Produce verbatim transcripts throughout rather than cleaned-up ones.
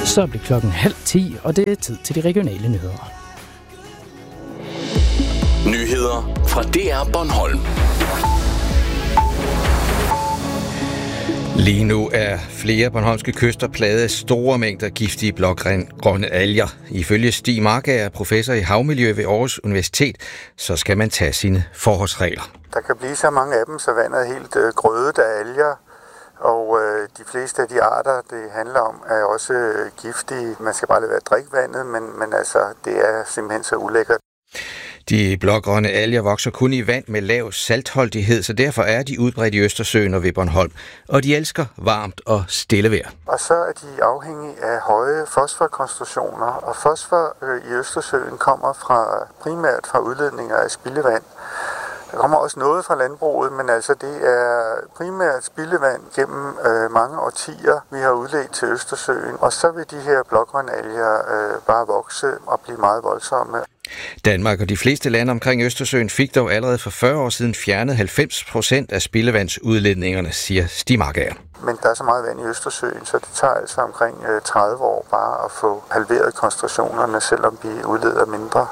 Så bliver klokken halv ti, og det er tid til de regionale nyheder. Nyheder fra D R Bornholm. Lige nu er flere bornholmske kyster plaget af store mængder giftige blågrønne alger. Ifølge Stig Markager, professor i havmiljø ved Aarhus Universitet, så skal man tage sine forholdsregler. Der kan blive så mange af dem, så vandet er helt øh, grødet af alger. Og øh, de fleste af de arter, det handler om, er også øh, giftige. Man skal bare lade være at drikke vandet, men, men altså, det er simpelthen så ulækkert. De blågrønne alger vokser kun i vand med lav saltholdighed, så derfor er de udbredt i Østersøen og ved Bornholm. Og de elsker varmt og stille vejr. Og så er de afhængige af høje fosforkoncentrationer, og fosfor øh, i Østersøen kommer fra, primært fra udledninger af spildevand. Der kommer også noget fra landbruget, men altså det er primært spildevand gennem øh, mange årtier, vi har udledt til Østersøen. Og så vil de her blågrønne alger øh, bare vokse og blive meget voldsomme. Danmark og de fleste lande omkring Østersøen fik dog allerede for fyrre år siden fjernet halvfems procent af spildevandsudledningerne, siger Stig Markager. Men der er så meget vand i Østersøen, så det tager altså omkring tredive år bare at få halveret koncentrationerne, selvom vi udleder mindre.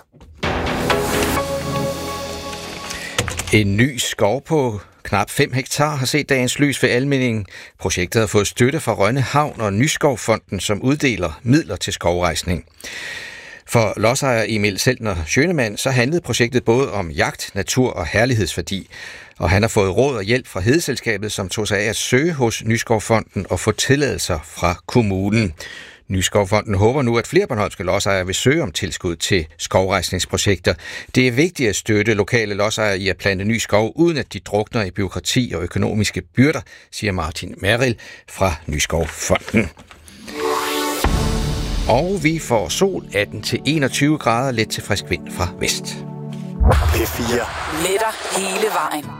En ny skov på knap fem hektar har set dagens lys ved Almindingen. Projektet har fået støtte fra Rønne Havn og Nyskovfonden, som uddeler midler til skovrejsning. For lodsejer Emil Seltner Schønemann, så handlede projektet både om jagt, natur og herlighedsværdi. Og han har fået råd og hjælp fra Hedeselskabet, som tog sig af at søge hos Nyskovfonden og få tilladelser fra kommunen. Nyskovfonden håber nu, at flere bornholmske lodsejere vil søge om tilskud til skovrejsningsprojekter. Det er vigtigt at støtte lokale lodsejere i at plante ny skov, uden at de drukner i bureaukrati og økonomiske byrder, siger Martin Merrill fra Nyskovfonden. Og vi får sol atten til enogtyve grader, let til frisk vind fra vest. P fire. Letter hele vejen.